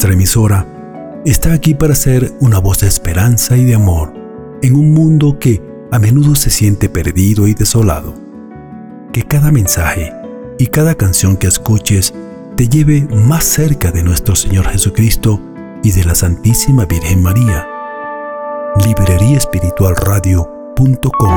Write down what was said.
nuestra emisora está aquí para ser una voz de esperanza y de amor en un mundo que a menudo se siente perdido y desolado. Que cada mensaje y cada canción que escuches te lleve más cerca de nuestro Señor Jesucristo y de la Santísima Virgen María. libreriaespiritualradio.com